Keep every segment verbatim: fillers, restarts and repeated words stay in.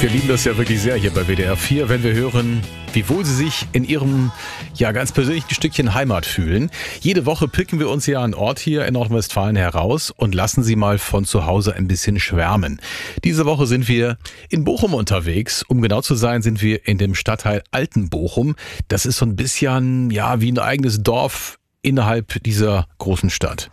Wir lieben das ja wirklich sehr hier bei W D R vier, wenn wir hören, wie wohl Sie sich in Ihrem ja ganz persönlichen Stückchen Heimat fühlen. Jede Woche picken wir uns ja einen Ort hier in Nordrhein-Westfalen heraus und lassen Sie mal von zu Hause ein bisschen schwärmen. Diese Woche sind wir in Bochum unterwegs. Um genau zu sein, sind wir in dem Stadtteil Altenbochum. Das ist so ein bisschen ja wie ein eigenes Dorf innerhalb dieser großen Stadt.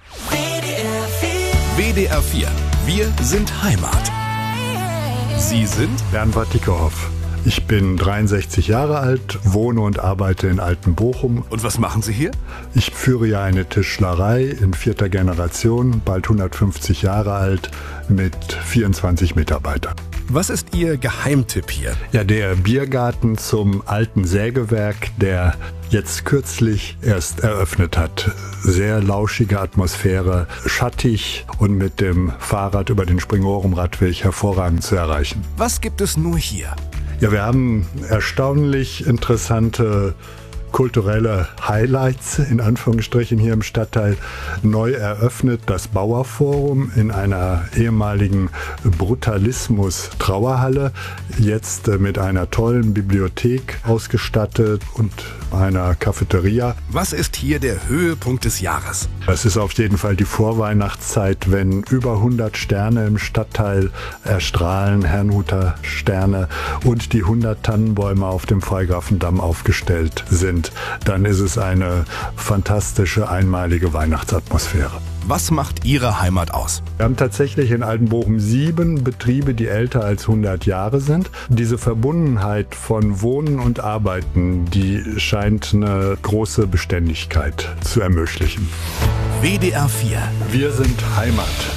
W D R vier. Wir sind Heimat. Sie sind Bernhard Dickerhoff. Ich bin dreiundsechzig Jahre alt, wohne und arbeite in Altenbochum. Und was machen Sie hier? Ich führe ja eine Tischlerei in vierter Generation, bald hundertfünfzig Jahre alt, mit vierundzwanzig Mitarbeitern. Was ist Ihr Geheimtipp hier? Ja, der Biergarten zum alten Sägewerk, der jetzt kürzlich erst eröffnet hat. Sehr lauschige Atmosphäre, schattig und mit dem Fahrrad über den Springorum-Radweg hervorragend zu erreichen. Was gibt es nur hier? Ja, wir haben erstaunlich interessante kulturelle Highlights, in Anführungsstrichen, hier im Stadtteil. Neu eröffnet das Bauerforum in einer ehemaligen Brutalismus-Trauerhalle, jetzt mit einer tollen Bibliothek ausgestattet und einer Cafeteria. Was ist hier der Höhepunkt des Jahres? Das ist auf jeden Fall die Vorweihnachtszeit, wenn über hundert Sterne im Stadtteil erstrahlen, Herrnhuter Sterne, und die hundert Tannenbäume auf dem Freigrafendamm aufgestellt sind. Dann ist es eine fantastische, einmalige Weihnachtsatmosphäre. Was macht Ihre Heimat aus? Wir haben tatsächlich in Altenbochum sieben Betriebe, die älter als hundert Jahre sind. Diese Verbundenheit von Wohnen und Arbeiten, die scheint eine große Beständigkeit zu ermöglichen. W D R vier. Wir sind Heimat.